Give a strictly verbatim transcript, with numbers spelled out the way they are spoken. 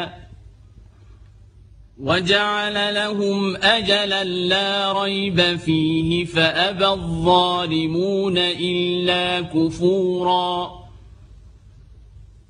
وجعل لهم أجلا لا ريب فيه فأبى الظالمون إلا كفورا.